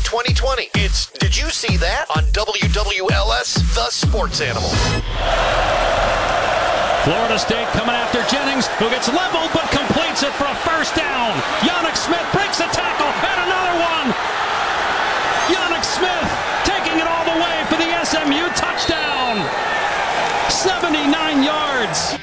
2020. It's Did You See That? On WWLS, The Sports Animal. Florida State coming after Jennings, who gets leveled but completes it for a first down. Yannick Smith breaks the tackle, and another one. Yannick Smith taking it all the way for the SMU touchdown. 79 yards.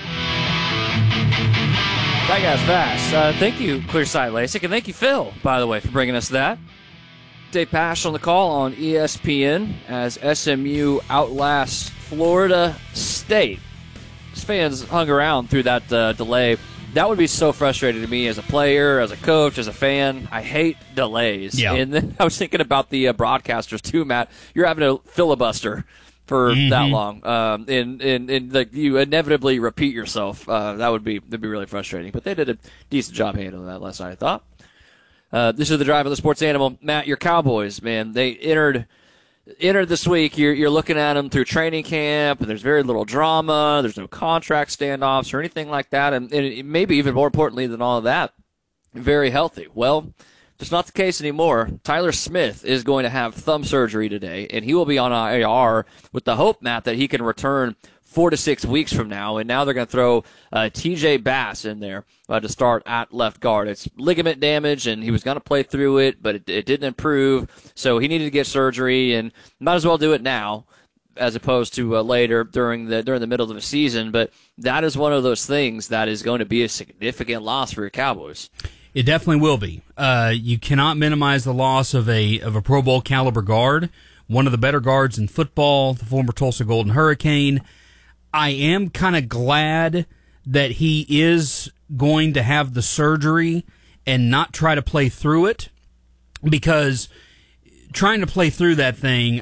That guy's fast. Thank you, Clearside LASIK, and thank you, Phil, by the way, for bringing us that. Dave Pasch on the call on ESPN as SMU outlasts Florida State. Fans hung around through that delay. That would be so frustrating to me as a player, as a coach, as a fan. I hate delays. Yeah. And then I was thinking about the broadcasters too, Matt. You're having a filibuster for that long, and like you inevitably repeat yourself. That'd be really frustrating. But they did a decent job handling that last night, I thought. This is the Drive of the Sports Animal. Matt, your Cowboys, man, they entered this week. You're looking at them through training camp, and there's very little drama. There's no contract standoffs or anything like that, and maybe even more importantly than all of that, very healthy. Well, it's not the case anymore. Tyler Smith is going to have thumb surgery today, and he will be on IR with the hope, Matt, that he can return 4 to 6 weeks from now. And now they're going to throw TJ Bass in there to start at left guard. It's ligament damage, and he was going to play through it, but it didn't improve. So he needed to get surgery, and might as well do it now as opposed to later during the middle of the season. But that is one of those things that is going to be a significant loss for your Cowboys. It definitely will be. You cannot minimize the loss of a Pro Bowl caliber guard, one of the better guards in football, the former Tulsa Golden Hurricane. I am kind of glad that he is going to have the surgery and not try to play through it, because trying to play through that thing,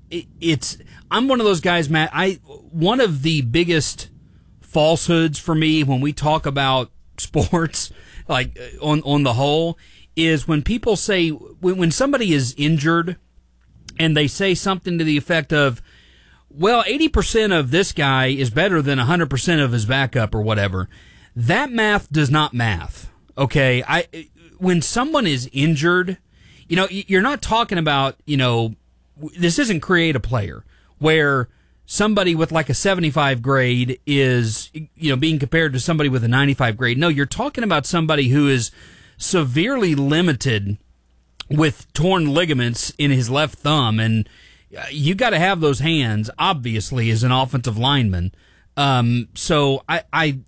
I'm one of those guys, Matt. One of the biggest falsehoods for me when we talk about sports, like on the whole, is when people say, when somebody is injured and they say something to the effect of, well, 80% of this guy is better than 100% of his backup or whatever. That math does not math. Okay. When someone is injured, you're not talking about, this isn't Create a Player where somebody with like a 75 grade is, being compared to somebody with a 95 grade. No, you're talking about somebody who is severely limited with torn ligaments in his left thumb, and you got to have those hands, obviously, as an offensive lineman. So I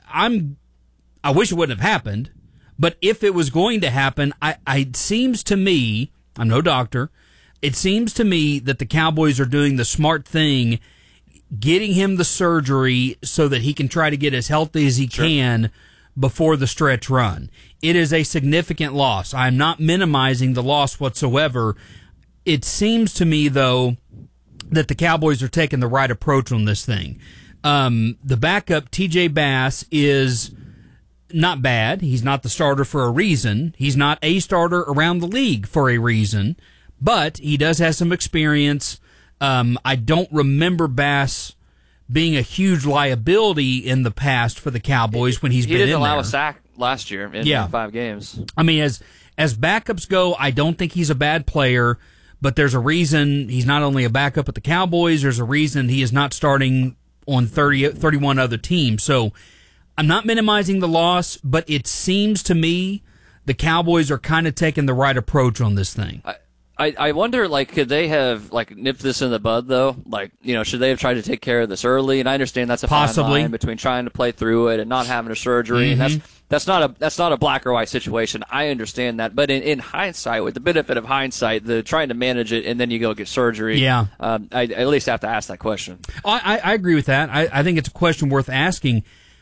wish it wouldn't have happened, but if it was going to happen, it seems to me, I'm no doctor, it seems to me that the Cowboys are doing the smart thing, getting him the surgery so that he can try to get as healthy as he can before the stretch run. It is a significant loss. I'm not minimizing the loss whatsoever. It seems to me, though, that the Cowboys are taking the right approach on this thing. The backup, TJ Bass, is not bad. He's not the starter for a reason. He's not a starter around the league for a reason, but he does have some experience. I don't remember Bass being a huge liability in the past for the Cowboys when he's been in there. He didn't allow a sack last year in 5 games. I mean, as backups go, I don't think he's a bad player. But there's a reason he's not only a backup at the Cowboys, there's a reason he is not starting on 31 other teams. So I'm not minimizing the loss, but it seems to me the Cowboys are kind of taking the right approach on this thing. I wonder, could they have, nipped this in the bud, though? Should they have tried to take care of this early? And I understand that's a fine line between trying to play through it and not having a surgery. Mm-hmm. And that's not a black or white situation. I understand that. But in hindsight, with the benefit of hindsight, the trying to manage it and then you go get surgery, I at least have to ask that question. I agree with that. I think it's a question worth asking.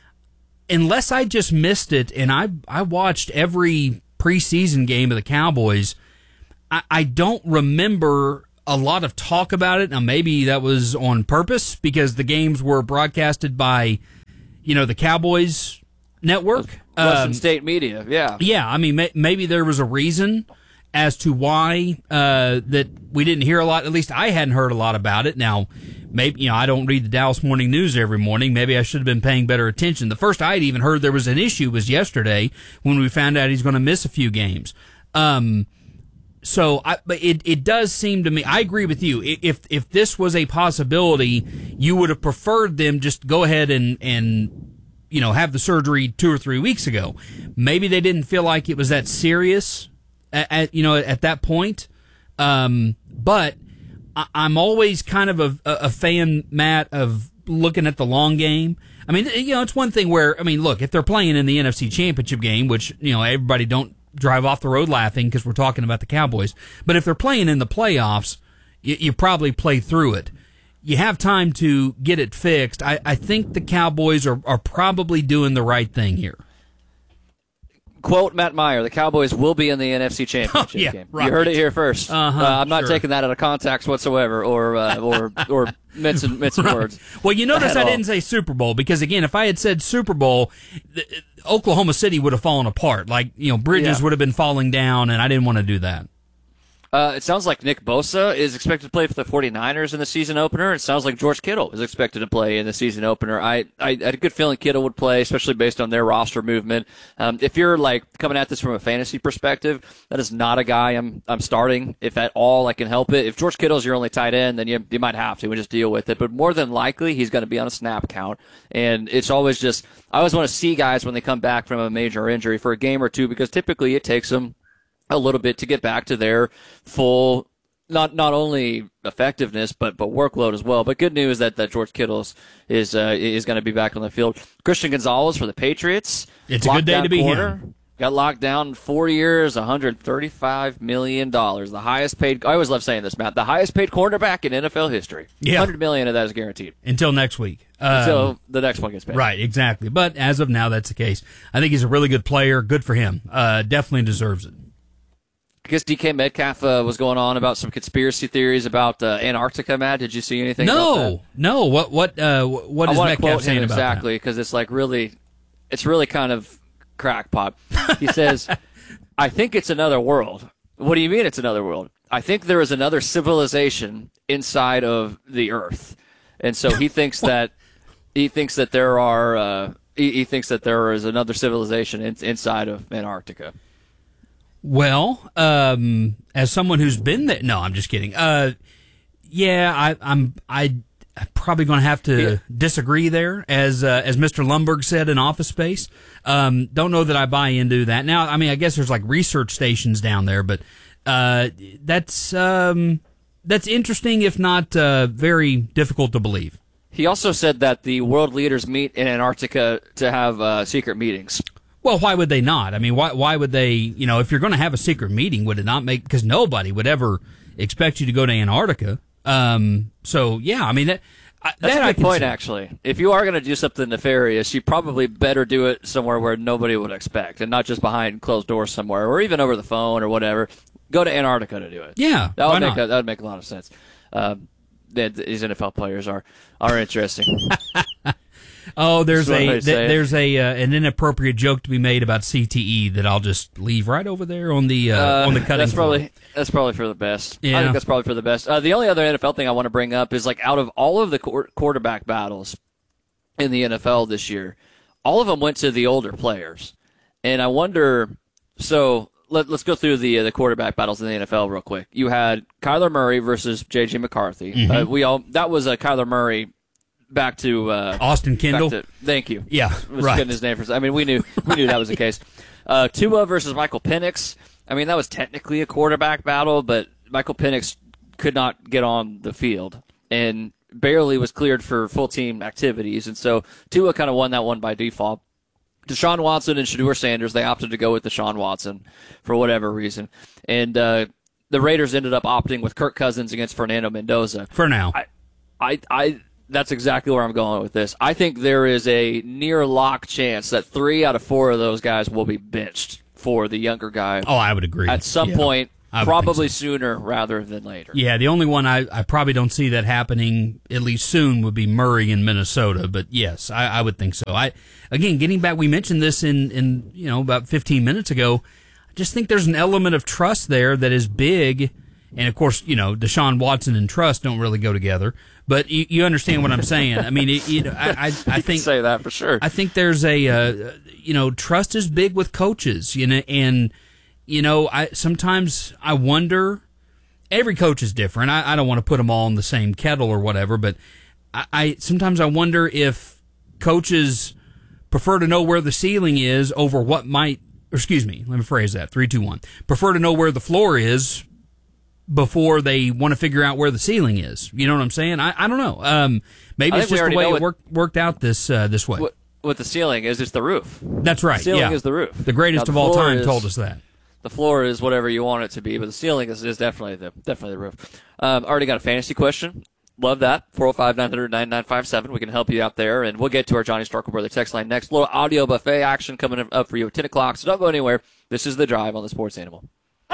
Unless I just missed it, and I watched every preseason game of the Cowboys, I don't remember a lot of talk about it. Now, maybe that was on purpose because the games were broadcasted by, the Cowboys network. Western State Media, yeah. Yeah, I mean, maybe there was a reason as to why that we didn't hear a lot. At least I hadn't heard a lot about it. Now, maybe, I don't read the Dallas Morning News every morning. Maybe I should have been paying better attention. The first I'd even heard there was an issue was yesterday when we found out he's going to miss a few games. but it does seem to me, I agree with you. If this was a possibility, you would have preferred them just go ahead and have the surgery 2 or 3 weeks ago. Maybe they didn't feel like it was that serious at that point. But I'm always kind of a fan, Matt, of looking at the long game. I mean, it's one thing where, look, if they're playing in the NFC Championship game, which, everybody don't drive off the road laughing because we're talking about the Cowboys. But if they're playing in the playoffs, you probably play through it. You have time to get it fixed. I think the Cowboys are probably doing the right thing here. Quote Matt Meyer, the Cowboys will be in the NFC Championship game. Right. You heard it here first. I'm not taking that out of context whatsoever or mincing words. Well, you notice I didn't say Super Bowl because, again, if I had said Super Bowl, Oklahoma City would have fallen apart. Bridges would have been falling down, and I didn't want to do that. It sounds like Nick Bosa is expected to play for the 49ers in the season opener. It sounds like George Kittle is expected to play in the season opener. I had a good feeling Kittle would play, especially based on their roster movement. If you're coming at this from a fantasy perspective, that is not a guy I'm starting, if at all I can help it. If George Kittle's your only tight end, then you might have to and just deal with it. But more than likely, he's going to be on a snap count. And it's always I always want to see guys when they come back from a major injury for a game or two, because typically it takes them a little bit to get back to their full, not only effectiveness, but workload as well. But good news that George Kittle is going to be back on the field. Christian Gonzalez for the Patriots. It's a good day to be here. Got locked down 4 years, $135 million. The highest paid, I always love saying this, Matt, the highest paid cornerback in NFL history. Yeah. $100 million of that is guaranteed. Until next week. Until the next one gets paid. Right, exactly. But as of now, that's the case. I think he's a really good player. Good for him. Definitely deserves it. I guess DK Metcalf was going on about some conspiracy theories about Antarctica, Matt. Did you see anything about that? No. What is Metcalf saying about exactly, because it's really kind of crackpot. He says, I think it's another world. What do you mean it's another world? I think there is another civilization inside of the Earth. And so he thinks that there are he thinks that there is another civilization inside of Antarctica. Well, as someone who's been there, no, I'm just kidding. I'm probably going to have to disagree there, as Mr. Lumberg said in Office Space. Don't know that I buy into that. Now, I guess there's research stations down there, but that's interesting, if not very difficult to believe. He also said that the world leaders meet in Antarctica to have secret meetings. Well, why would they not? Why would they, if you're going to have a secret meeting, would it not make, because nobody would ever expect you to go to Antarctica. So, yeah, that's a good point, actually. If you are going to do something nefarious, you probably better do it somewhere where nobody would expect, and not just behind closed doors somewhere, or even over the phone or whatever. Go to Antarctica to do it. Yeah, that would make a lot of sense. These NFL players are interesting. Oh, there's an inappropriate joke to be made about CTE that I'll just leave right over there on the cutting floor. That's probably for the best. Yeah. I think that's probably for the best. The only other NFL thing I want to bring up is out of all of the quarterback battles in the NFL this year, all of them went to the older players, and I wonder. So let's go through the quarterback battles in the NFL real quick. You had Kyler Murray versus J.J. McCarthy. Mm-hmm. That was Kyler Murray. Back to Austin Kendall. Thank you. Yeah, right. Getting his name for. We knew that was the case. Tua versus Michael Penix. That was technically a quarterback battle, but Michael Penix could not get on the field and barely was cleared for full team activities, and so Tua kind of won that one by default. Deshaun Watson and Shedeur Sanders, they opted to go with Deshaun Watson for whatever reason, and the Raiders ended up opting with Kirk Cousins against Fernando Mendoza. For now, that's exactly where I'm going with this. I think there is a near lock chance that 3 out of 4 of those guys will be benched for the younger guy. Oh, I would agree. At some point, probably sooner rather than later. Yeah, the only one I probably don't see that happening, at least soon, would be Murray in Minnesota. But yes, I would think so. Again, getting back, we mentioned this in about 15 minutes ago. I just think there's an element of trust there that is big. And, of course, Deshaun Watson and trust don't really go together. But you understand what I'm saying. I think say that for sure. I think there's a trust is big with coaches, and sometimes I wonder. Every coach is different. I don't want to put them all in the same kettle or whatever, but sometimes I wonder if coaches prefer to know where the ceiling is over what might. Excuse me. Let me phrase that. 3, 2, 1. Prefer to know where the floor is before they want to figure out where the ceiling is. You know what I'm saying? I don't know. Maybe it's just the way it worked out this way. What the ceiling is, it's the roof. That's right. The ceiling is the roof. The greatest of all time told us that. The floor is whatever you want it to be, but the ceiling is definitely the roof. Already got a fantasy question. Love that. 405-900-9957. We can help you out there, and we'll get to our Johnny Starkleberg text line next. A little audio buffet action coming up for you at 10 o'clock, so don't go anywhere. This is The Drive on the Sports Animal.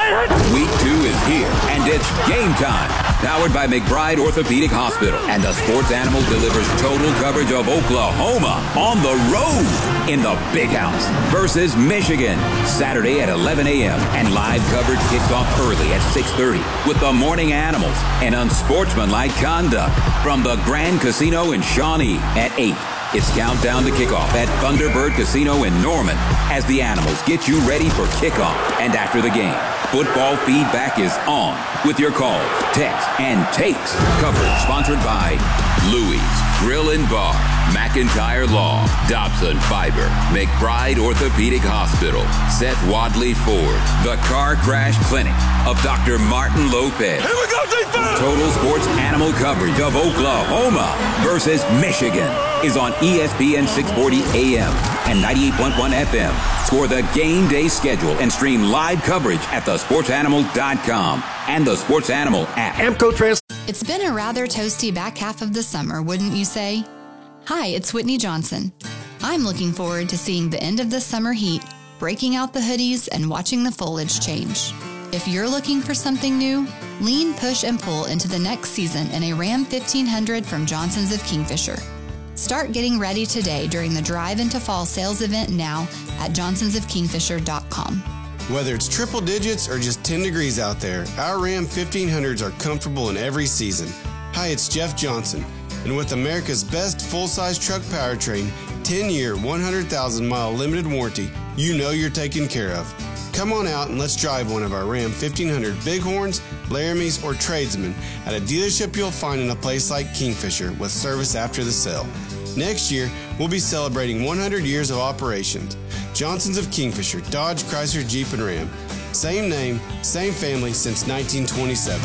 Week 2 is here, and it's game time. Powered by McBride Orthopedic Hospital. And the Sports Animal delivers total coverage of Oklahoma on the road in the Big House versus Michigan. Saturday at 11 a.m. And live coverage kicks off early at 6:30 with the Morning Animals and unsportsmanlike conduct from the Grand Casino in Shawnee at 8. It's countdown to kickoff at Thunderbird Casino in Norman as the Animals get you ready for kickoff and after the game. Football feedback is on with your calls, texts, and takes. Coverage sponsored by Louie's Grill and Bar, McIntyre Law, Dobson Fiber, McBride Orthopedic Hospital, Seth Wadley Ford, the Car Crash Clinic of Dr. Martin Lopez. Here we go, defense! Total Sports Animal coverage of Oklahoma versus Michigan is on ESPN 640 AM and 98.1 FM. Score the game day schedule and stream live coverage at thesportsanimal.com and the Sports Animal app. It's been a rather toasty back half of the summer, wouldn't you say? Hi, it's Whitney Johnson. I'm looking forward to seeing the end of the summer heat, breaking out the hoodies, and watching the foliage change. If you're looking for something new, lean, push, and pull into the next season in a Ram 1500 from Johnson's of Kingfisher. Start getting ready today during the Drive into Fall sales event now at johnsonsofkingfisher.com. Whether it's triple digits or just 10 degrees out there, our Ram 1500s are comfortable in every season. Hi, it's Jeff Johnson, and with America's best full-size truck powertrain, 10-year, 100,000-mile limited warranty, you know you're taken care of. Come on out and let's drive one of our Ram 1500 Bighorns, Laramies, or Tradesmen at a dealership you'll find in a place like Kingfisher with service after the sale. Next year, we'll be celebrating 100 years of operations. Johnson's of Kingfisher, Dodge, Chrysler, Jeep, and Ram. Same name, same family since 1927.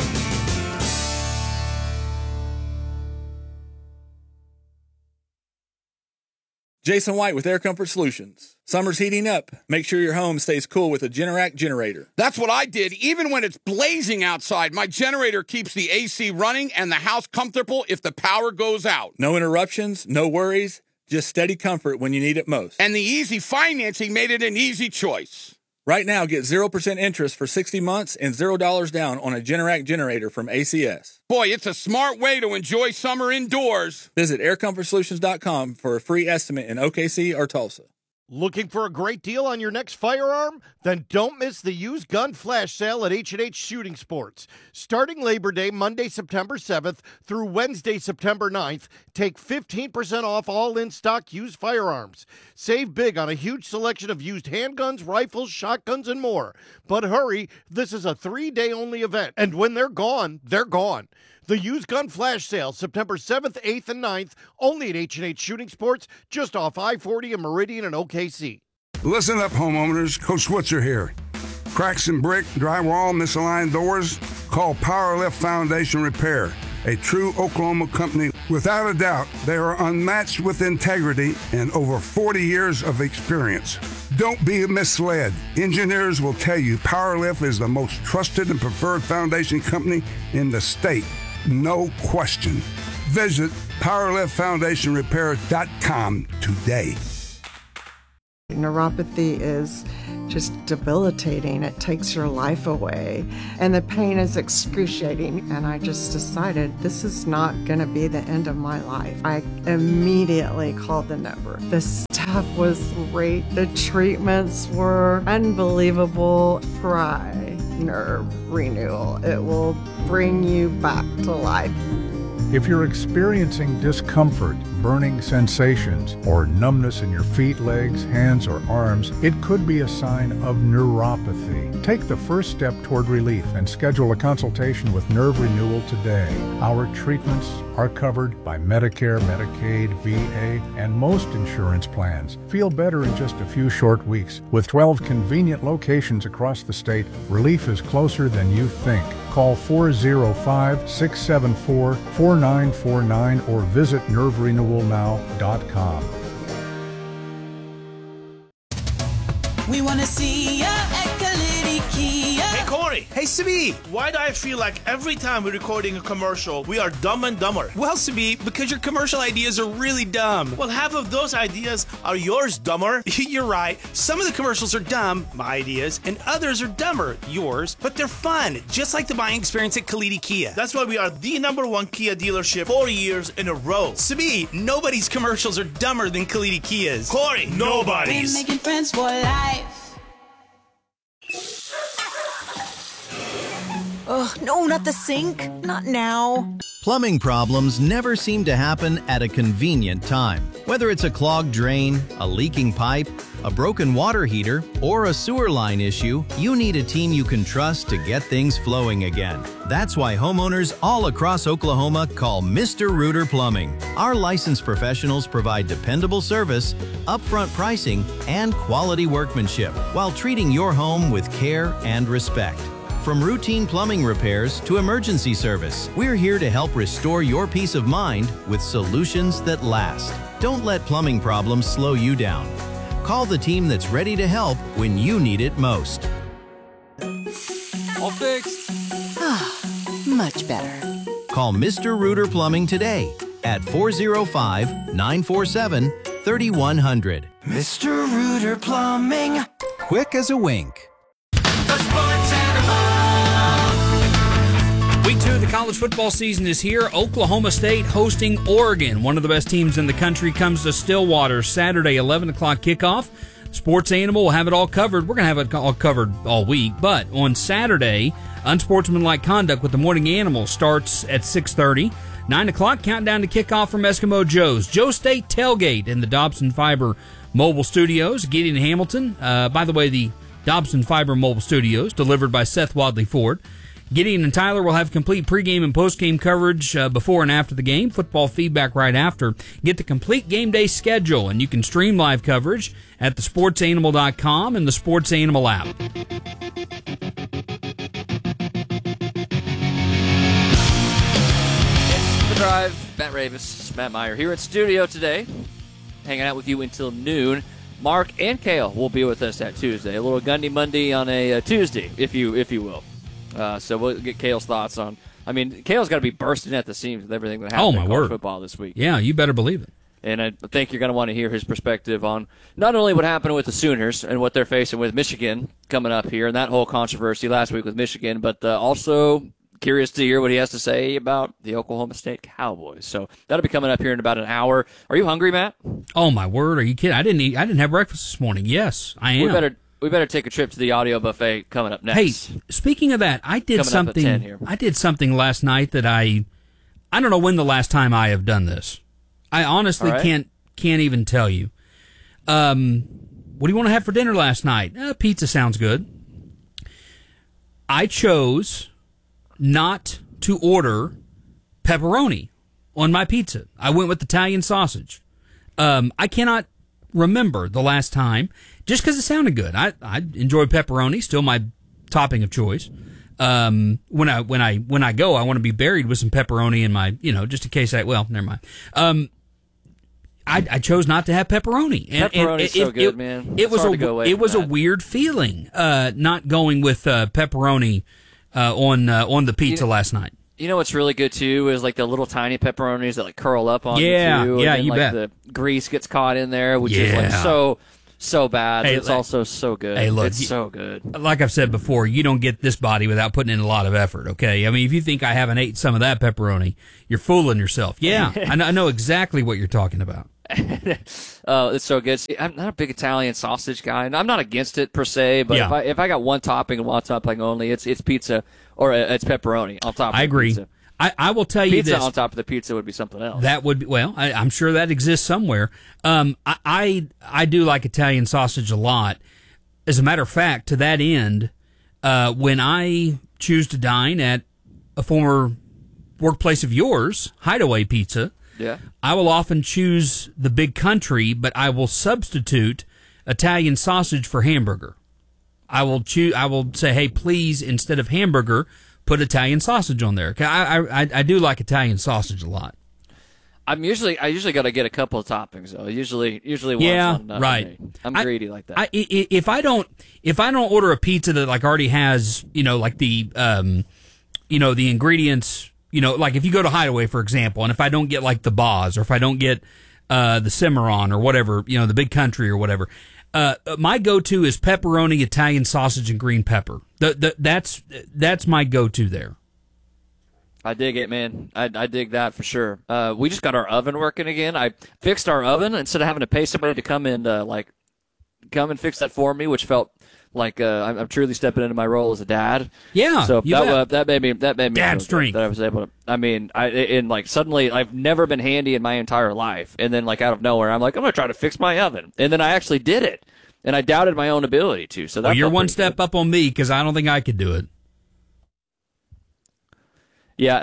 Jason White with Air Comfort Solutions. Summer's heating up. Make sure your home stays cool with a Generac generator. That's what I did. Even when it's blazing outside, my generator keeps the AC running and the house comfortable if the power goes out. No interruptions, no worries, just steady comfort when you need it most. And the easy financing made it an easy choice. Right now, get 0% interest for 60 months and $0 down on a Generac generator from ACS. Boy, it's a smart way to enjoy summer indoors. Visit aircomfortsolutions.com for a free estimate in OKC or Tulsa. Looking for a great deal on your next firearm? Then don't miss the used gun flash sale at H&H Shooting Sports. Starting Labor Day, Monday, September 7th through Wednesday, September 9th, take 15% off all in-stock used firearms. Save big on a huge selection of used handguns, rifles, shotguns, and more. But hurry, this is a 3-day only event, and when they're gone, they're gone. The used gun flash sale, September 7th, 8th, and 9th, only at H&H Shooting Sports, just off I-40 and Meridian and OKC. Listen up, homeowners. Coach Switzer here. Cracks in brick, drywall, misaligned doors? Call Powerlift Foundation Repair, a true Oklahoma company. Without a doubt, they are unmatched with integrity and over 40 years of experience. Don't be misled. Engineers will tell you Powerlift is the most trusted and preferred foundation company in the state. No question. Visit PowerliftFoundationRepair.com today. Neuropathy is just debilitating. It takes your life away, and the pain is excruciating. And I just decided this is not going to be the end of my life. I immediately called the number. The staff was great. The treatments were unbelievable. Try Nerve Renewal. It will bring you back to life. If you're experiencing discomfort, burning sensations, or numbness in your feet, legs, hands, or arms, it could be a sign of neuropathy. Take the first step toward relief and schedule a consultation with Nerve Renewal today. Our treatments are covered by Medicare, Medicaid, VA, and most insurance plans. Feel better in just a few short weeks. With 12 convenient locations across the state, relief is closer than you think. Call 405-674-4949 or visit nerverenewalnow.com. We want to see ya at Kalidi Kia. Hey, Corey. Hey, Sabi. Why do I feel like every time we're recording a commercial, we are dumb and dumber? Well, Sabi, because your commercial ideas are really dumb. Well, half of those ideas are yours, dumber. You're right. Some of the commercials are dumb, my ideas, and others are dumber, yours, but they're fun, just like the buying experience at Kalidi Kia. That's why we are the #1 Kia dealership 4 years in a row. Sabi, nobody's commercials are dumber than Kalidi Kia's. Corey, nobody's. We're making friends for life. Ugh, no, not the sink. Not now. Plumbing problems never seem to happen at a convenient time. Whether it's a clogged drain, a leaking pipe, a broken water heater, or a sewer line issue, you need a team you can trust to get things flowing again. That's why homeowners all across Oklahoma call Mr. Rooter Plumbing. Our licensed professionals provide dependable service, upfront pricing, and quality workmanship while treating your home with care and respect. From routine plumbing repairs to emergency service, we're here to help restore your peace of mind with solutions that last. Don't let plumbing problems slow you down. Call the team that's ready to help when you need it most. All fixed. Much better. Call Mr. Rooter Plumbing today at 405-947-3100. Mr. Rooter Plumbing. Quick as a wink. Week 2 of the college football season is here. Oklahoma State hosting Oregon. One of the best teams in the country comes to Stillwater Saturday, 11 o'clock kickoff. Sports Animal will have it all covered. We're going to have it all covered all week. But on Saturday, unsportsmanlike conduct with the Morning Animal starts at 6:30. 9 o'clock, countdown to kickoff from Eskimo Joe's. Joe State tailgate in the Dobson Fiber Mobile Studios. Gideon Hamilton. By the way, the Dobson Fiber Mobile Studios, delivered by Seth Wadley Ford. Gideon and Tyler will have complete pregame and postgame coverage before and after the game, football feedback right after. Get the complete game day schedule, and you can stream live coverage at thesportsanimal.com and the Sports Animal app. It's The Drive. Matt Ravis, Matt Meyer here in studio today, hanging out with you until noon. Mark and Kale will be with us that Tuesday. A little Gundy Monday on a Tuesday, if you will. So we'll get Kale's thoughts on. I mean, Kale's got to be bursting at the seams with everything that happened in college football this week. Yeah, you better believe it. And I think you're going to want to hear his perspective on not only what happened with the Sooners and what they're facing with Michigan coming up here and that whole controversy last week with Michigan, but also curious to hear what he has to say about the Oklahoma State Cowboys. So that'll be coming up here in about an hour. Are you hungry, Matt? Oh my word! Are you kidding? I didn't have breakfast this morning. Yes, I am. We better take a trip to the audio buffet coming up next. Hey, speaking of that, I did something last night that I don't know when the last time I have done this. I honestly can't even tell you. What do you want to have for dinner last night? Pizza sounds good. I chose not to order pepperoni on my pizza. I went with Italian sausage. I cannot remember the last time, just because it sounded good. I enjoy pepperoni, still my topping of choice. When I go, I want to be buried with some pepperoni in my, just in case never mind. I chose not to have pepperoni. Pepperoni's so good, man. It was a weird feeling, not going with pepperoni on the pizza last night. You know what's really good too is like the little tiny pepperonis that curl up on you too. Yeah, and you bet. The grease gets caught in there, which is like so bad. It's also so good. Hey, look, it's so good. Like I've said before, you don't get this body without putting in a lot of effort. Okay, I mean, if you think I haven't ate some of that pepperoni, you're fooling yourself. Yeah, I know exactly what you're talking about. It's so good. I'm not a big Italian sausage guy, and I'm not against it per se. But if I got one topping and one topping only, it's pizza or it's pepperoni on top. I agree. Pizza. I will tell you this. Pizza on top of the pizza would be something else. That would be, I'm sure that exists somewhere. I do like Italian sausage a lot. As a matter of fact, to that end, When I choose to dine at a former workplace of yours, Hideaway Pizza, Yeah. I will often choose the Big Country, but I will substitute Italian sausage for hamburger. I will say, hey, please, instead of hamburger, put Italian sausage on there. I do like Italian sausage a lot. I usually got to get a couple of toppings though. Usually once. Yeah, on, right. I'm greedy like that. If I don't order a pizza that like already has like the the ingredients, like if you go to Hideaway for example, and if I don't get like the Boz or if I don't get the Cimarron or whatever, the Big Country or whatever, my go-to is pepperoni, Italian sausage, and green pepper. That's my go-to there. I dig it, man. I dig that for sure. We just got our oven working again. I fixed our oven instead of having to pay somebody to come and come and fix that for me, which felt like I'm truly stepping into my role as a dad. Yeah, so that made me Dad's drink. That I was able to. I mean, suddenly I've never been handy in my entire life, and then like out of nowhere I'm like I'm gonna try to fix my oven, and then I actually did it, and I doubted my own ability to. So you're one step up on me because I don't think I could do it. Yeah,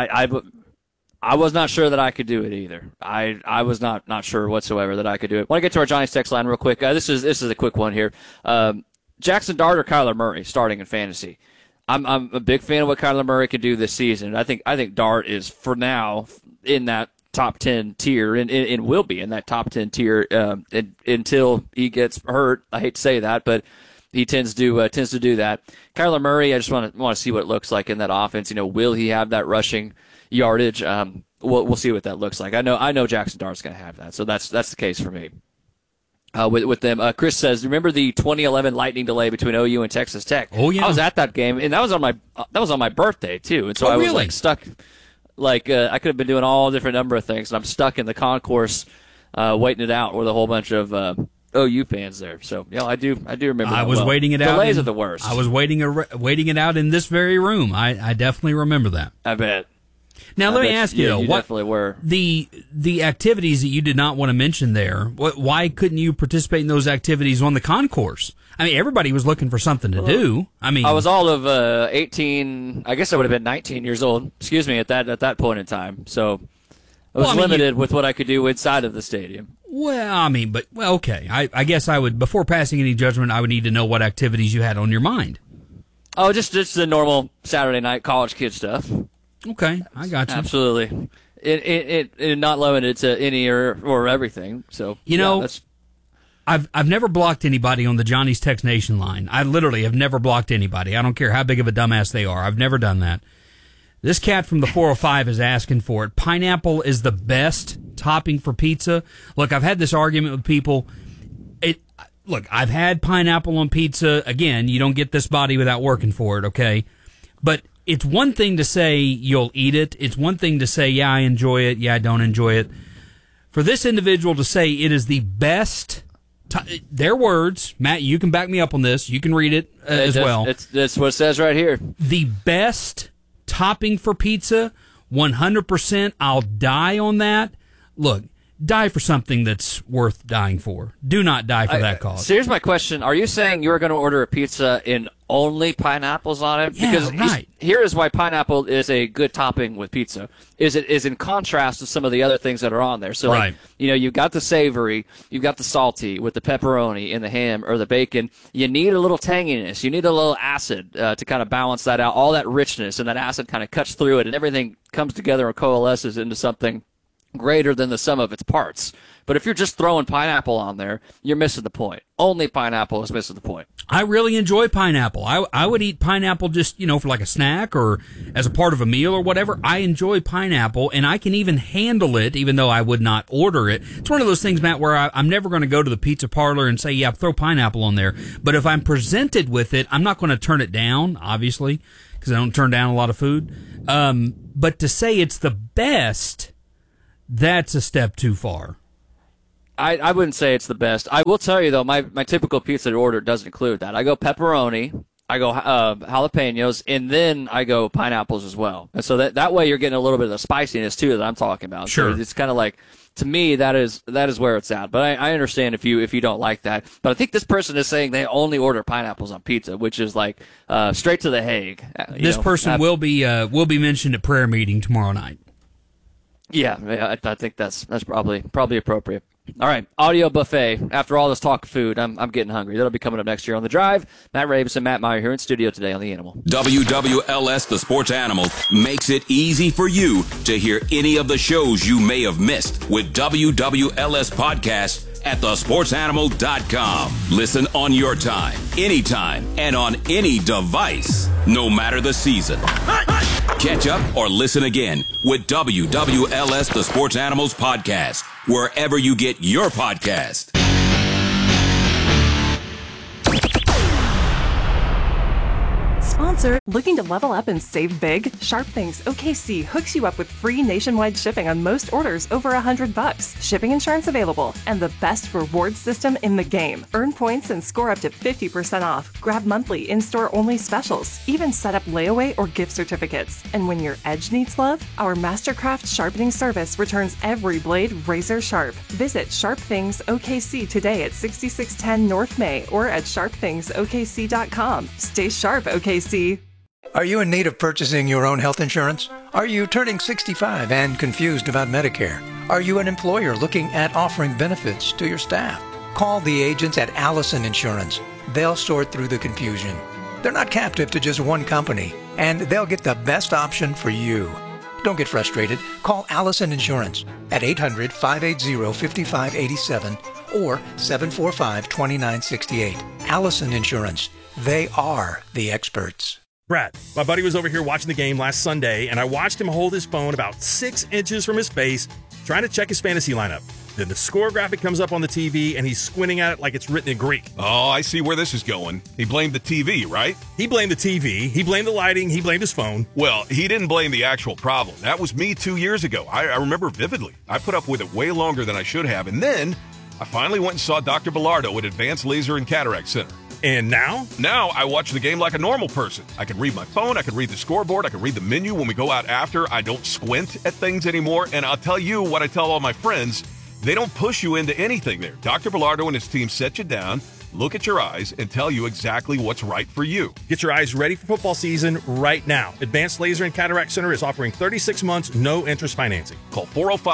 I was not sure that I could do it either. I was not sure whatsoever that I could do it. Want to get to our Giants text line real quick. This is a quick one here. Jackson Dart or Kyler Murray starting in fantasy. I'm a big fan of what Kyler Murray could do this season. I think Dart is for now in that top 10 tier and will be in that top 10 tier until he gets hurt. I hate to say that, but he tends to do that. Kyler Murray, I just want to see what it looks like in that offense. Will he have that rushing yardage? We'll see what that looks like. I know Jackson Dart's going to have that, so that's the case for me. With them, Chris says, remember the 2011 lightning delay between OU and Texas Tech? Oh yeah, I was at that game, and that was on my birthday too, and so I was stuck. I could have been doing all different number of things, and I'm stuck in the concourse, waiting it out with a whole bunch of OU fans there. So yeah, I do remember. I was waiting it out. Delays are the worst. I was waiting it out in this very room. I definitely remember that. I bet. Now let me ask you, you what definitely were the activities that you did not want to mention there? Why couldn't you participate in those activities on the concourse? I mean, everybody was looking for something to do. I mean, I was all of 18. I guess I would have been 19 years old. Excuse me, at that point in time. So I was limited with what I could do inside of the stadium. Well, okay. I guess I would, before passing any judgment, I would need to know what activities you had on your mind. Oh, just the normal Saturday night college kid stuff. Okay, I got you. Absolutely. It not limited to any or everything. So I've never blocked anybody on the Johnny's Text Nation line. I literally have never blocked anybody. I don't care how big of a dumbass they are. I've never done that. This cat from the 405 is asking for it. Pineapple is the best topping for pizza. Look, I've had this argument with people. Look, I've had pineapple on pizza. Again, you don't get this body without working for it, okay? But it's one thing to say you'll eat it. It's one thing to say, yeah, I enjoy it. Yeah, I don't enjoy it. For this individual to say it is the best, their words, Matt, you can back me up on this. You can read it as well. That's what it says right here. The best topping for pizza, 100%. I'll die on that. Look, die for something that's worth dying for. Do not die for that cause. So here's my question. Are you saying you're going to order a pizza in only pineapples on it? Yeah, because right. Here is why pineapple is a good topping with pizza. Is in contrast to some of the other things that are on there. So right. You've got the savory, you've got the salty with the pepperoni and the ham or the bacon. You need a little tanginess. You need a little acid to kind of balance that out. All that richness and that acid kind of cuts through it, and everything comes together and coalesces into something greater than the sum of its parts. But if you're just throwing pineapple on there, you're missing the point. Only pineapple is missing the point. I really enjoy pineapple. I would eat pineapple just, for like a snack or as a part of a meal or whatever. I enjoy pineapple, and I can even handle it, even though I would not order it. It's one of those things, Matt, where I'm never going to go to the pizza parlor and say, yeah, throw pineapple on there. But if I'm presented with it, I'm not going to turn it down, obviously, because I don't turn down a lot of food. But to say it's the best, that's a step too far. I wouldn't say it's the best. I will tell you, though, my typical pizza order does include that. I go pepperoni, I go jalapenos, and then I go pineapples as well. And so that way you're getting a little bit of the spiciness too that I'm talking about. Sure. So it's kind of like, to me, that is where it's at. But I understand if you don't like that. But I think this person is saying they only order pineapples on pizza, which is like straight to the Hague. This person will be mentioned at prayer meeting tomorrow night. Yeah, I think that's probably appropriate. All right, audio buffet. After all this talk of food, I'm getting hungry. That'll be coming up next year on The Drive. Matt Ravis and Matt Meyer here in studio today on The Animal. WWLS, the Sports Animal, makes it easy for you to hear any of the shows you may have missed with WWLS podcasts at thesportsanimal.com. Listen on your time, anytime, and on any device, no matter the season. Catch up or listen again with WWLS, the Sports Animals podcast, wherever you get your podcast. Sponsor, looking to level up and save big? Sharp Things OKC hooks you up with free nationwide shipping on most orders over $100. Shipping insurance available, and the best reward system in the game. Earn points and score up to 50% off. Grab monthly in-store only specials. Even set up layaway or gift certificates. And when your edge needs love, our Mastercraft sharpening service returns every blade razor sharp. Visit Sharp Things OKC today at 6610 North May or at sharpthingsokc.com. Stay sharp, OKC. Are you in need of purchasing your own health insurance? Are you turning 65 and confused about Medicare? Are you an employer looking at offering benefits to your staff? Call the agents at Allison Insurance. They'll sort through the confusion. They're not captive to just one company, and they'll get the best option for you. Don't get frustrated. Call Allison Insurance at 800-580-5587 or 745-2968. Allison Insurance. They are the experts. Brad, my buddy was over here watching the game last Sunday, and I watched him hold his phone about 6 inches from his face, trying to check his fantasy lineup. Then the score graphic comes up on the TV, and he's squinting at it like it's written in Greek. Oh, I see where this is going. He blamed the TV, right? He blamed the TV, he blamed the lighting, he blamed his phone. Well, he didn't blame the actual problem. That was me 2 years ago. I remember vividly. I put up with it way longer than I should have, and then I finally went and saw Dr. Bilardo at Advanced Laser and Cataract Center. And now? Now I watch the game like a normal person. I can read my phone, I can read the scoreboard, I can read the menu when we go out after. I don't squint at things anymore, and I'll tell you what I tell all my friends, they don't push you into anything there. Dr. Bilardo and his team set you down, look at your eyes, and tell you exactly what's right for you. Get your eyes ready for football season right now. Advanced Laser and Cataract Center is offering 36 months, no interest financing. Call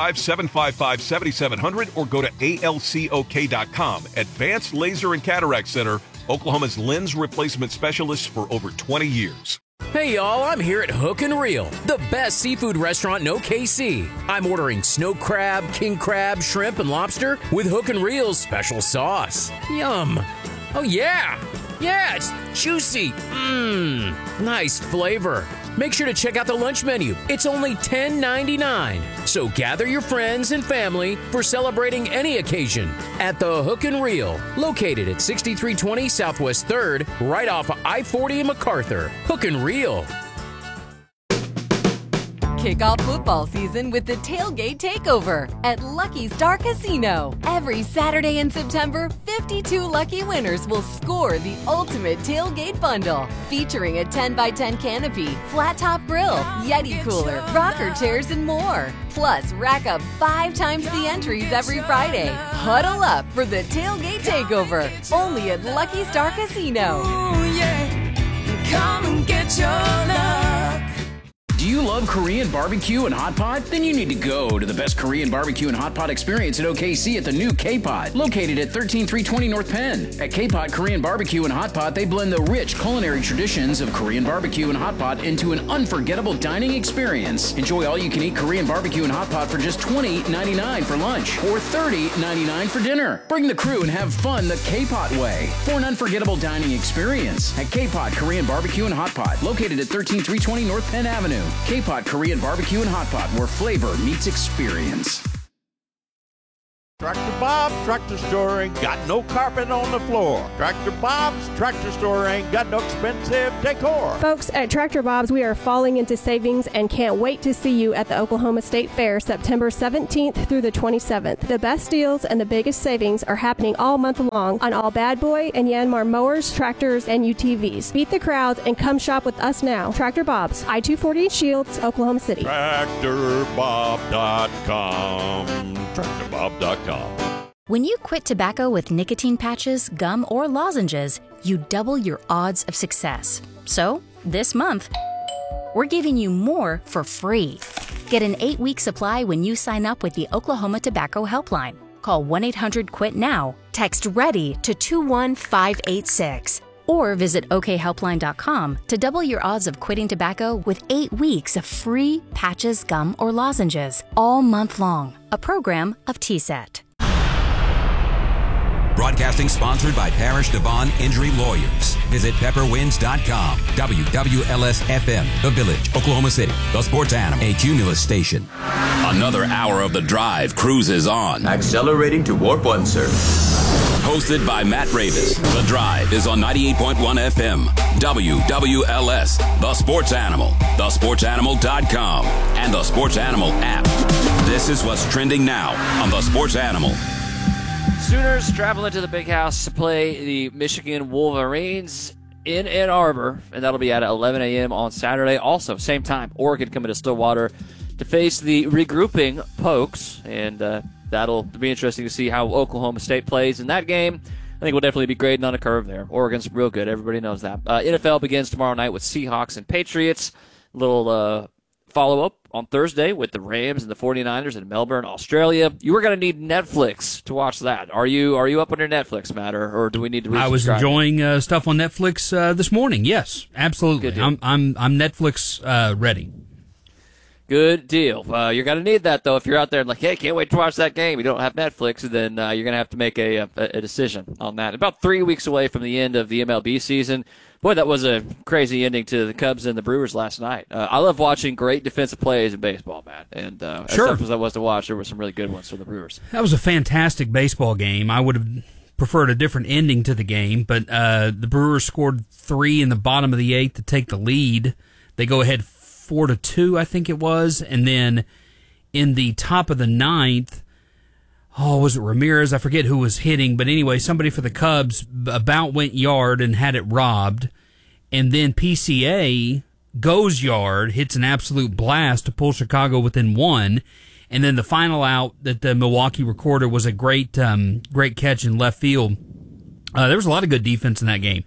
405-755-7700 or go to alcok.com. Advanced Laser and Cataract Center, Oklahoma's lens replacement specialist for over 20 years. Hey y'all, I'm here at Hook and Reel, the best seafood restaurant in OKC. I'm ordering snow crab, king crab, shrimp, and lobster with Hook and Reel's special sauce. Yum. Oh yeah. Yeah, it's juicy. Nice flavor. Make sure to check out the lunch menu. It's only $10.99. So gather your friends and family for celebrating any occasion at the Hook and Reel, located at 6320 Southwest 3rd, right off of I-40 in MacArthur. Hook and Reel. Kick off football season with the Tailgate Takeover at Lucky Star Casino. Every Saturday in September, 52 lucky winners will score the ultimate tailgate bundle, featuring a 10x10 canopy, flat top grill, Yeti cooler, rocker chairs, and more. Plus, rack up 5 times the entries every Friday. Huddle up for the Tailgate Takeover, only at Lucky Star Casino. Ooh, yeah. Come and get your luck. Do you love Korean barbecue and hot pot? Then you need to go to the best Korean barbecue and hot pot experience at OKC at the new K-Pot, located at 13320 North Penn. At K-Pot Korean Barbecue and Hot Pot, they blend the rich culinary traditions of Korean barbecue and hot pot into an unforgettable dining experience. Enjoy all-you-can-eat Korean barbecue and hot pot for just $20.99 for lunch or $30.99 for dinner. Bring the crew and have fun the K-Pot way for an unforgettable dining experience at K-Pot Korean Barbecue and Hot Pot, located at 13320 North Penn Avenue. K-Pot Korean Barbecue and Hot Pot, where flavor meets experience. Tractor Bob's Tractor Store ain't got no carpet on the floor. Tractor Bob's Tractor Store ain't got no expensive decor. Folks, at Tractor Bob's, we are falling into savings and can't wait to see you at the Oklahoma State Fair September 17th through the 27th. The best deals and the biggest savings are happening all month long on all Bad Boy and Yanmar mowers, tractors, and UTVs. Beat the crowds and come shop with us now. Tractor Bob's, I-240 Shields, Oklahoma City. TractorBob.com. TractorBob.com. When you quit tobacco with nicotine patches, gum, or lozenges, you double your odds of success. So, this month, we're giving you more for free. Get an 8-week supply when you sign up with the Oklahoma Tobacco Helpline. Call 1-800-QUIT now. Text READY to 21586. Or visit okhelpline.com to double your odds of quitting tobacco with 8 weeks of free patches, gum, or lozenges all month long. A program of TSET. Broadcasting sponsored by Parish Devon Injury Lawyers. Visit pepperwinds.com. WWLS-FM, The Village, Oklahoma City. The Sports Animal, a Cumulus station. Another hour of The Drive cruises on. Accelerating to Warp 1, sir. Hosted by Matt Ravis. The Drive is on 98.1 FM. WWLS, The Sports Animal, thesportsanimal.com, and the Sports Animal app. This is what's trending now on The Sports Animal. Sooners traveling to the Big House to play the Michigan Wolverines in Ann Arbor, and that'll be at 11 a.m. on Saturday. Also, same time, Oregon coming to Stillwater to face the regrouping Pokes, and that'll be interesting to see how Oklahoma State plays in that game. I think we'll definitely be grading on a curve there. Oregon's real good. Everybody knows that. NFL begins tomorrow night with Seahawks and Patriots. Little follow-up on Thursday with the Rams and the 49ers in Melbourne, Australia. You were going to need Netflix to watch that. Are you up on your Netflix, Matt, or do we need to resubscribe? I was enjoying stuff on Netflix this morning. Yes, absolutely. I'm Netflix ready. Good deal. You're going to need that, though. If you're out there and like, hey, can't wait to watch that game, you don't have Netflix, then you're going to have to make a decision on that. About 3 weeks away from the end of the MLB season. Boy, that was a crazy ending to the Cubs and the Brewers last night. I love watching great defensive plays in baseball, Matt. And as tough as that was to watch, there were some really good ones for the Brewers. That was a fantastic baseball game. I would have preferred a different ending to the game, but the Brewers scored 3 in the bottom of the 8th to take the lead. They go ahead 4-2, I think it was, and then in the top of the 9th, was it Ramirez? I forget who was hitting, but anyway, somebody for the Cubs about went yard and had it robbed, and then PCA goes yard, hits an absolute blast to pull Chicago within 1, and then the final out that the Milwaukee recorded was a great catch in left field. There was a lot of good defense in that game.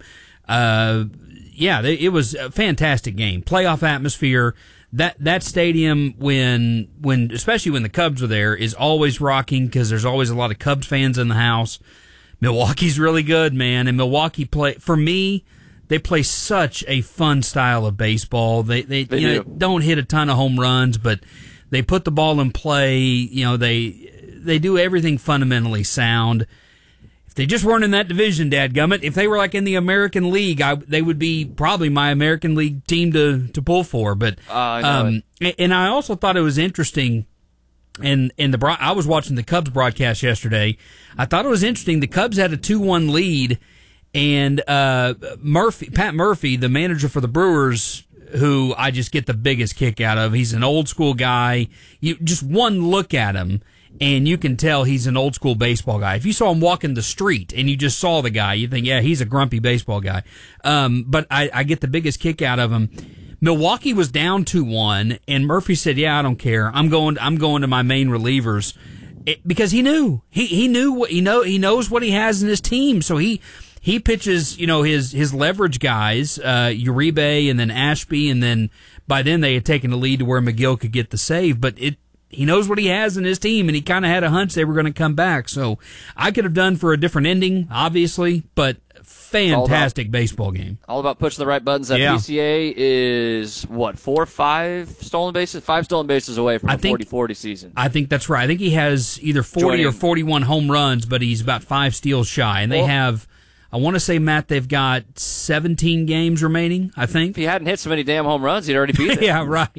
It was a fantastic game. Playoff atmosphere. That stadium, when especially when the Cubs are there, is always rocking because there's always a lot of Cubs fans in the house. Milwaukee's really good, man, and Milwaukee for me, they play such a fun style of baseball. They don't hit a ton of home runs, but they put the ball in play. They do everything fundamentally sound. If they just weren't in that division, dadgummit, if they were like in the American League, they would be probably my American League team to pull for. But and I also thought it was interesting. And I was watching the Cubs broadcast yesterday. I thought it was interesting. The Cubs had a 2-1 lead, and Pat Murphy, the manager for the Brewers, who I just get the biggest kick out of. He's an old school guy. You just one look at him, and you can tell he's an old school baseball guy. If you saw him walking the street and you just saw the guy, you think, yeah, he's a grumpy baseball guy. But I get the biggest kick out of him. Milwaukee was down 2-1, and Murphy said, "Yeah, I don't care. I'm going to my main relievers," because he knew he knows what he has in his team. So he pitches, his leverage guys, Uribe and then Ashby, and then by then they had taken the lead to where McGill could get the save. But he knows what he has in his team, and he kind of had a hunch they were going to come back. So I could have done for a different ending, obviously, but fantastic baseball game. All about pushing the right buttons. That PCA is, 5 stolen bases? 5 stolen bases away from a 40-40 season. I think that's right. I think he has either 40 or 41 home runs, but he's about 5 steals shy. And they have, I want to say, Matt, they've got 17 games remaining, I think. If he hadn't hit so many damn home runs, he'd already beat it. Yeah, right.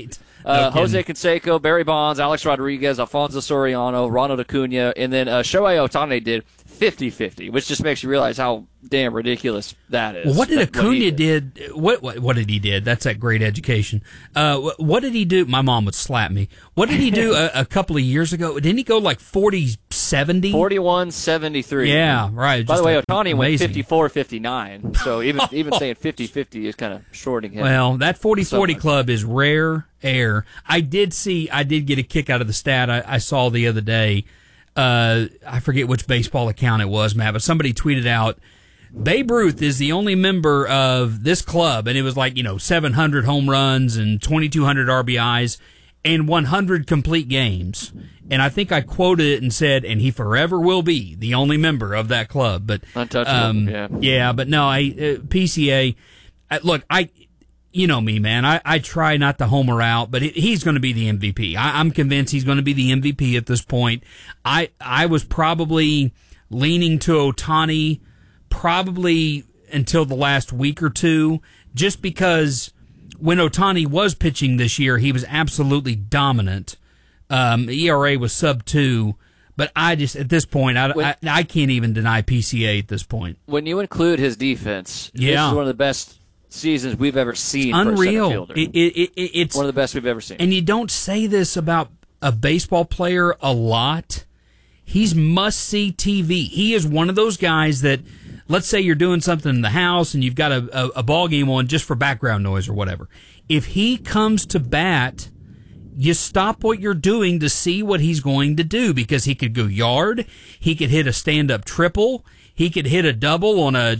Jose Canseco, Barry Bonds, Alex Rodriguez, Alfonso Soriano, Ronald Acuna, and then Shohei Ohtani did 50-50, which just makes you realize how damn ridiculous that is. Well, what did Acuna did? What did he did? That's that great education. What did he do? My mom would slap me. What did he do a couple of years ago? Didn't he go like 40-70? 41-73. Yeah, right. By the way, Ohtani went 54-59, so even saying 50-50 is kind of shorting him. Well, that 40-40 club is rare air. I did get a kick out of the stat I saw the other day. I forget which baseball account it was, Matt, but somebody tweeted out, Babe Ruth is the only member of this club, and it was like, 700 home runs and 2,200 RBIs and 100 complete games. And I think I quoted it and said, and he forever will be the only member of that club. But untouchable, yeah, but no, PCA, look, you know me, man. I try not to homer out, but he's going to be the MVP. I'm convinced he's going to be the MVP at this point. I was probably leaning to Ohtani probably until the last week or two, just because when Ohtani was pitching this year, he was absolutely dominant. ERA was sub-2, but I just, at this point, I can't even deny PCA at this point. When you include his defense, this is one of the best seasons we've ever seen. It's unreal. For a center fielder. It's one of the best we've ever seen. And you don't say this about a baseball player a lot. He's must-see TV. He is one of those guys that, let's say you're doing something in the house and you've got a ball game on just for background noise or whatever. If he comes to bat, you stop what you're doing to see what he's going to do, because he could go yard, he could hit a stand-up triple, he could hit a double on a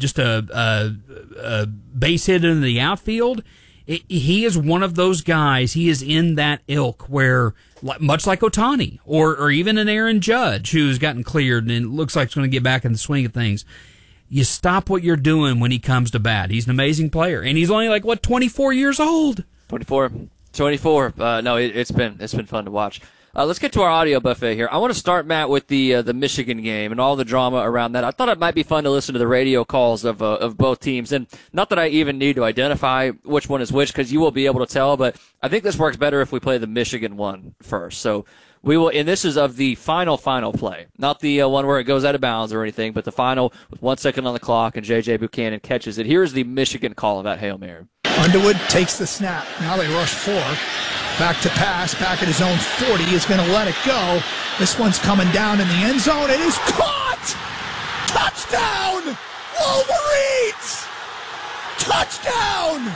base hit into the outfield. He is one of those guys. He is in that ilk where, much like Ohtani or even an Aaron Judge, who's gotten cleared and looks like he's going to get back in the swing of things. You stop what you're doing when he comes to bat. He's an amazing player, and he's only 24 years old. 24. No, it's been fun to watch. Let's get to our audio buffet here. I want to start, Matt, with the Michigan game and all the drama around that. I thought it might be fun to listen to the radio calls of both teams, and not that I even need to identify which one is which, because you will be able to tell. But I think this works better if we play the Michigan one first. So we will, and this is of the final play, not the one where it goes out of bounds or anything, but the final with 1 second on the clock, and J.J. Buchanan catches it. Here's the Michigan call of that Hail Mary. Underwood takes the snap. Now they rush 4. Back to pass. Back at his own 40. Is going to let it go. This one's coming down in the end zone. It is caught! Touchdown! Wolverines! Touchdown!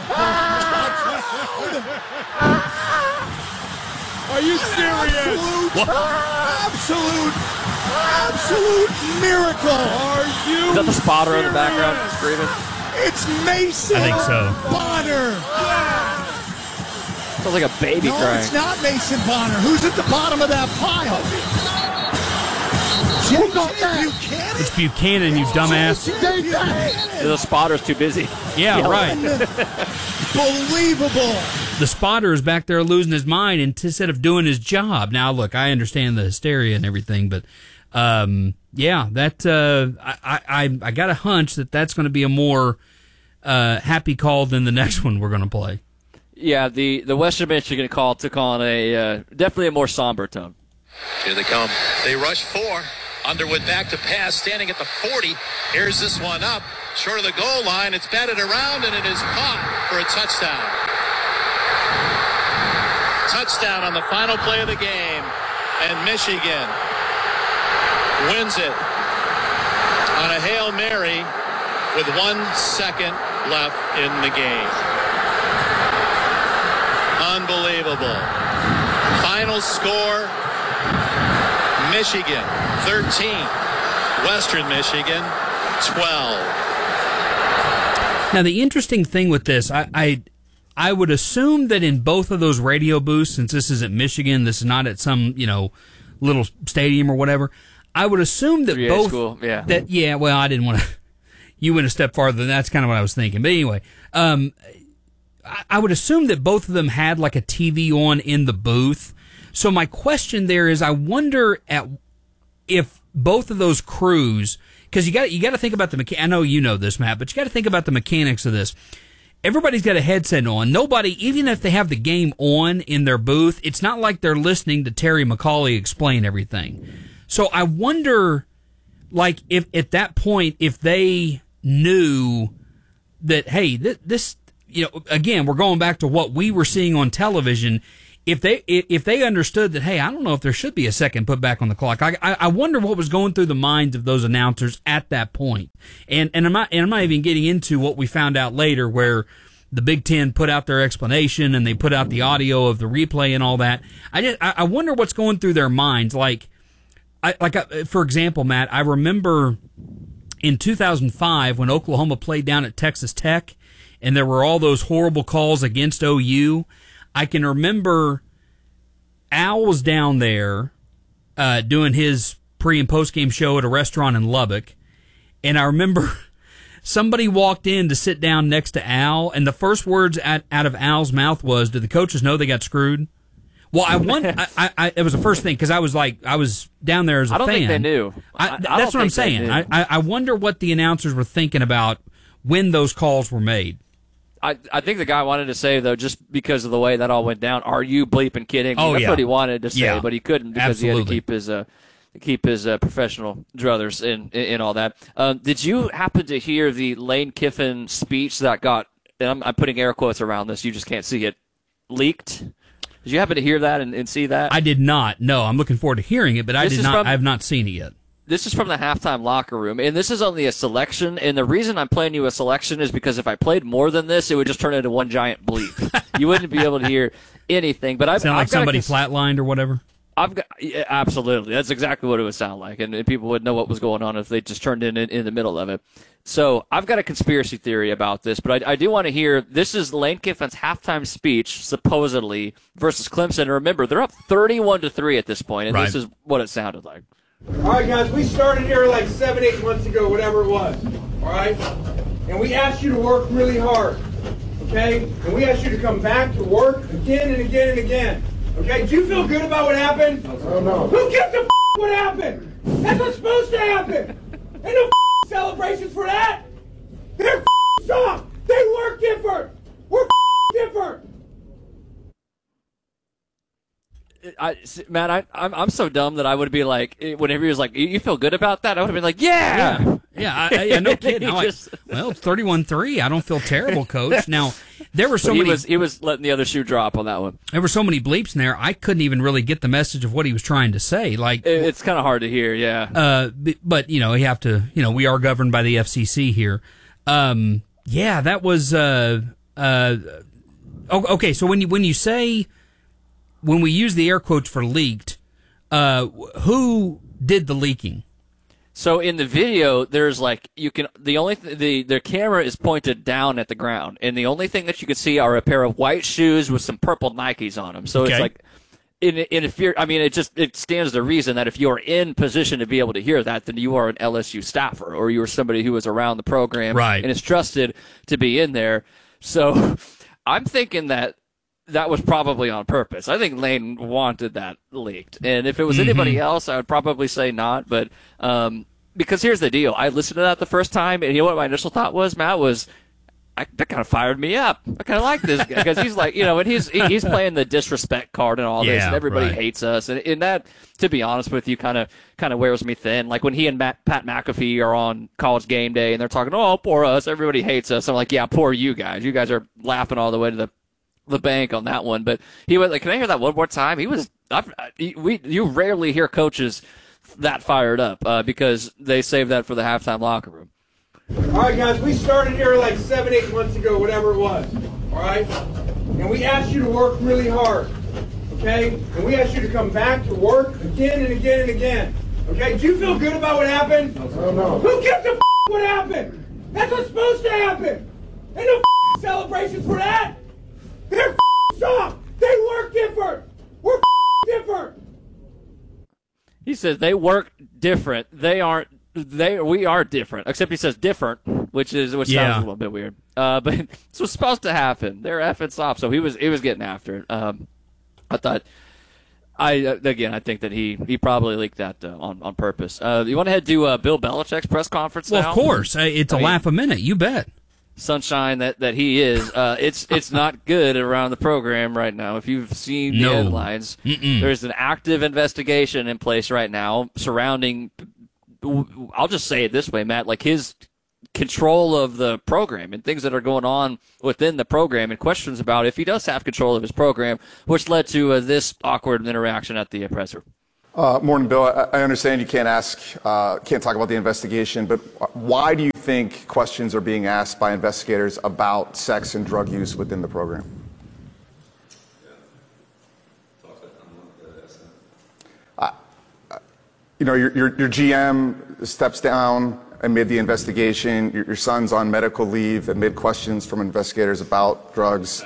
Are you serious? Absolute miracle! Are you? Is that the spotter in the background screaming? It's Mason. I think so. Bonner. Sounds like a baby crying. No, it's not Mason Bonner. Who's at the bottom of that pile? Buchanan. It's Buchanan, you dumbass. The spotter's too busy. Yeah, right. Unbelievable. The spotter is back there losing his mind instead of doing his job. Now, look, I understand the hysteria and everything, but yeah, that I got a hunch that's going to be a more happy call than the next one we're going to play. Yeah, the Western Michigan call took on a definitely a more somber tone. Here they come. They rush 4. Underwood back to pass, standing at the 40. Here's this one up, short of the goal line. It's batted around, and it is caught for a touchdown. Touchdown on the final play of the game, and Michigan wins it on a Hail Mary with 1 second left in the game. Unbelievable. Final score, Michigan 13, Western Michigan 12. Now, the interesting thing with this, I would assume that in both of those radio booths, since this is at Michigan, this is not at some, little stadium or whatever, I would assume that both... School, yeah. Well, I didn't want to... You went a step farther than that's kind of what I was thinking. But anyway, I would assume that both of them had like a TV on in the booth. So my question there is, I wonder if both of those crews, because you got to think about the I know you know this, Matt, but you got to think about the mechanics of this. everybody's got a headset on. Nobody, even if they have the game on in their booth, it's not like they're listening to Terry McAulay explain everything. So I wonder, like, if at that point, if they knew that, hey, this, again, we're going back to what we were seeing on television. If they understood that, hey, I don't know if there should be a second put back on the clock. I wonder what was going through the minds of those announcers at that point. And I'm not even getting into what we found out later, where the Big Ten put out their explanation and they put out the audio of the replay and all that. I wonder what's going through their minds. For example, Matt, I remember in 2005 when Oklahoma played down at Texas Tech, and there were all those horrible calls against OU. I can remember Al was down there doing his pre- and post-game show at a restaurant in Lubbock, and I remember somebody walked in to sit down next to Al, and the first words out of Al's mouth was, "Do the coaches know they got screwed?" Well, it was the first thing, because I was down there as a fan. I don't think they knew. That's what I'm saying. I wonder what the announcers were thinking about when those calls were made. I think the guy wanted to say, though, just because of the way that all went down, "Are you bleeping kidding me?" That's what he wanted to say, but he couldn't because he had to keep his professional druthers in all that. Did you happen to hear the Lane Kiffin speech that got, and I'm putting air quotes around this, you just can't see it, leaked? Did you happen to hear that and see that? I did not. No, I'm looking forward to hearing it, but I have not seen it yet. This is from the halftime locker room, and this is only a selection, and the reason I'm playing you a selection is because if I played more than this, it would just turn into one giant bleep. You wouldn't be able to hear anything. But I've sound like somebody flatlined or whatever? Absolutely. That's exactly what it would sound like, and people would know what was going on if they just turned in the middle of it. So I've got a conspiracy theory about this, but I do want to hear, this is Lane Kiffin's halftime speech, supposedly, versus Clemson. And remember, they're up 31-3 at this point, and This is what it sounded like. All right, guys, we started here like 7-8 months ago, whatever it was, all right? And we asked you to work really hard, okay? And we asked you to come back to work again and again and again, okay? Do you feel good about what happened? Oh, no. Who gives a what happened? That's what's supposed to happen. Ain't no celebrations for that. They're soft. They work different. We're different. Matt, I'm so dumb that I would be like, whenever he was like, "You feel good about that?" I would have been like, "Yeah, no kidding." Well, it's 31-3. I don't feel terrible, Coach. Now there were so many. He was letting the other shoe drop on that one. There were so many bleeps in there. I couldn't even really get the message of what he was trying to say. Like, it's kind of hard to hear. Yeah. But you have to. We are governed by the FCC here. That was. Okay, so when you say, when we use the air quotes for leaked, who did the leaking? So in the video, there's the camera is pointed down at the ground, and the only thing that you can see are a pair of white shoes with some purple Nikes on them. So It's like, it stands to reason that if you're in position to be able to hear that, then you are an LSU staffer, or you are somebody who was around the program, right, and is trusted to be in there. So I'm thinking that was probably on purpose. I think Lane wanted that leaked. And if it was anybody else, I would probably say not. But because here's the deal. I listened to that the first time, and you know what my initial thought was, Matt, was that kind of fired me up. I kind of like this guy because he's like, and he's playing the disrespect card and all this, and everybody hates us. And that, to be honest with you, kind of wears me thin. Like when he and Pat McAfee are on College Game Day, and they're talking, "Oh, poor us. Everybody hates us." I'm like, yeah, poor you guys. You guys are laughing all the way to the bank on that one. But he was like, "Can I hear that one more time?" You rarely hear coaches that fired up because they save that for the halftime locker room. All right, guys, we started here like 7-8 months ago, whatever it was, all right? And we asked you to work really hard, okay? And we asked you to come back to work again and again and again, okay? Do you feel good about what happened? Oh, no. Who gives a what happened? That's what's supposed to happen. Ain't no celebrations for that. They're soft. They work different. We're different. He says they work different. We are different. Except he says different, which sounds a little bit weird. But it's what's supposed to happen. They're effing soft. So he was getting after it. I thought. I think that he probably leaked that on purpose. You want to head to Bill Belichick's press conference now? Well, of course. It's a laugh a minute. You bet. sunshine that he is, it's not good around the program right now. If you've seen the headlines, there's an active investigation in place right now surrounding, I'll just say it this way, Matt, like his control of the program and things that are going on within the program and questions about if he does have control of his program, which led to this awkward interaction at the presser. Morning, Bill. I understand you can't talk about the investigation, but why do you think questions are being asked by investigators about sex and drug use within the program? Your GM steps down amid the investigation. Your son's on medical leave amid questions from investigators about drugs.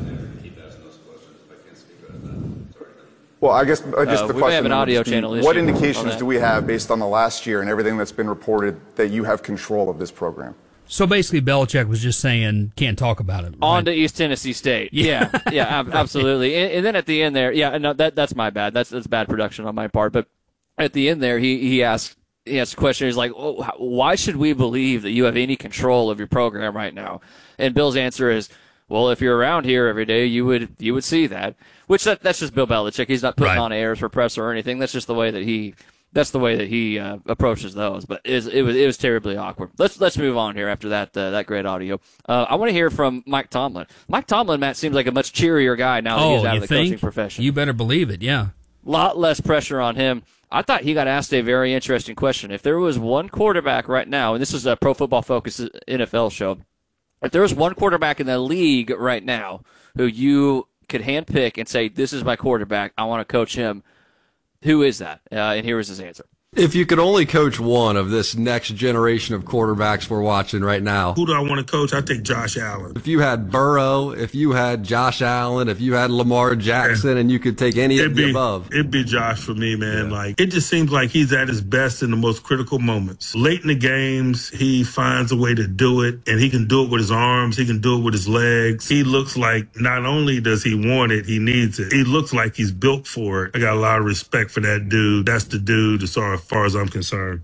Well, I guess the question may have an audio channel issue. What indications do we have based on the last year and everything that's been reported that you have control of this program? So basically, Belichick was just saying, can't talk about it. Right? On to East Tennessee State. Yeah, absolutely. And then at the end there, no, that's my bad. That's bad production on my part. But at the end there, he asked a question. He's like, why should we believe that you have any control of your program right now? And Bill's answer is, well, if you're around here every day, you would see that. Which that's just Bill Belichick. He's not putting on airs for press or anything. That's just the way that he approaches those. But it was terribly awkward. Let's move on here after that great audio. I want to hear from Mike Tomlin. Mike Tomlin, Matt, seems like a much cheerier guy now that he's out of the coaching profession. You better believe it. Yeah, a lot less pressure on him. I thought he got asked a very interesting question. If there was one quarterback right now, and this is a Pro Football Focus NFL show, if there was one quarterback in the league right now who you could handpick and say, this is my quarterback, I want to coach him, who is that? And here is his answer. If you could only coach one of this next generation of quarterbacks we're watching right now, who do I want to coach? I take Josh Allen. If you had Burrow, if you had Josh Allen, if you had Lamar Jackson, and you could take any of the above. It'd be Josh for me, man. Yeah. Like, it just seems like he's at his best in the most critical moments. Late in the games, he finds a way to do it, and he can do it with his arms. He can do it with his legs. He looks like not only does he want it, he needs it. He looks like he's built for it. I got a lot of respect for that dude. That's the dude as far as I'm concerned.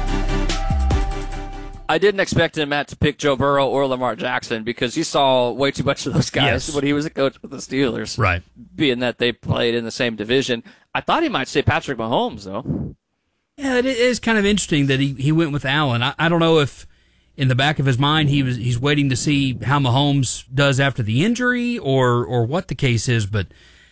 I didn't expect him, Matt, to pick Joe Burrow or Lamar Jackson because he saw way too much of those guys when he was a coach with the Steelers. Right. Being that they played in the same division. I thought he might say Patrick Mahomes, though. Yeah, it is kind of interesting that he went with Allen. I don't know if in the back of his mind he's waiting to see how Mahomes does after the injury or what the case is, but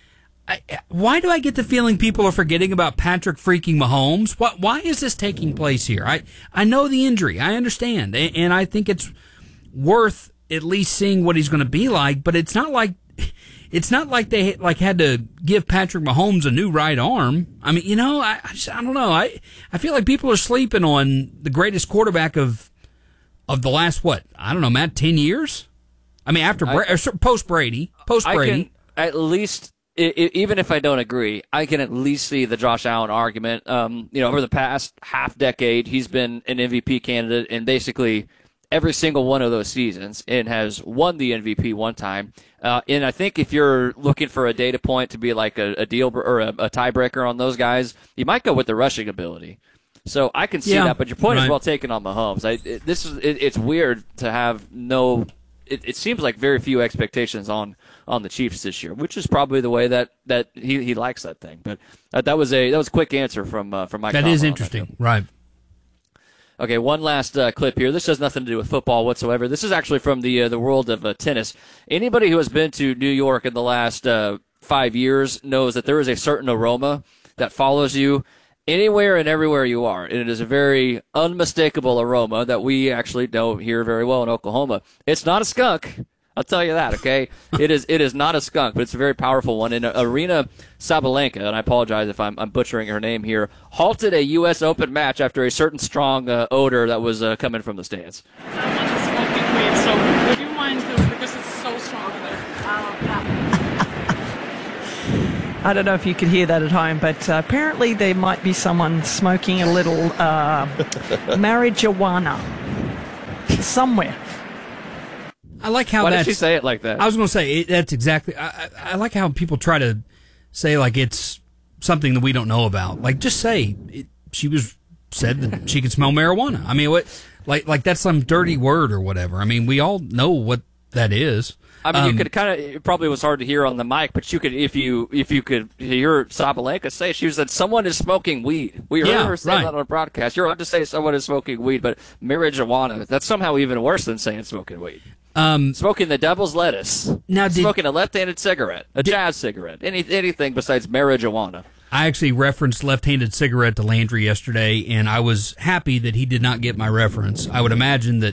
why do I get the feeling people are forgetting about Patrick freaking Mahomes? Why is this taking place here? I know the injury. I understand. And I think it's worth at least seeing what he's going to be like, but it's not like they had to give Patrick Mahomes a new right arm. I mean, I don't know. I feel like people are sleeping on the greatest quarterback of the last, Matt, 10 years? I mean, post Brady. I can at least, even if I don't agree, I can at least see the Josh Allen argument. Over the past half decade, he's been an MVP candidate in basically every single one of those seasons and has won the MVP one time. And I think if you're looking for a data point to be like a deal or a tiebreaker on those guys, you might go with the rushing ability. So I can see that, but your point is well taken on Mahomes. It's weird to have no. It seems like very few expectations on the Chiefs this year, which is probably the way that he likes that thing. But that was a quick answer from Mike. That is interesting, right? Okay, one last clip here. This has nothing to do with football whatsoever. This is actually from the world of tennis. Anybody who has been to New York in the last 5 years knows that there is a certain aroma that follows you anywhere and everywhere you are. And it is a very unmistakable aroma that we actually don't hear very well in Oklahoma. It's not a skunk. I'll tell you that, okay? It is not a skunk, but it's a very powerful one. And Arena Sabalenka, and I apologize if I'm butchering her name here, halted a U.S. Open match after a certain strong odor that was coming from the stands. Someone is smoking weed, so would you mind doing because it's so strong there? I don't know if you could hear that at home, but apparently there might be someone smoking a little marijuana somewhere. I like how Why did she say it like that? I was going to say, that's exactly... I like how people try to say, like, it's something that we don't know about. Like, just say, she was said that she could smell marijuana. I mean, what, like that's some dirty word or whatever. I mean, we all know what that is. I mean, you could it probably was hard to hear on the mic, but you could, if you could hear Sabalenka say, she said, someone is smoking weed. We heard her say that on a broadcast. You're allowed to say someone is smoking weed, but marijuana, that's somehow even worse than saying smoking weed. Smoking the devil's lettuce. Now, smoking a left-handed cigarette, a jazz cigarette, anything besides marijuana. I actually referenced left-handed cigarette to Landry yesterday, and I was happy that he did not get my reference. I would imagine that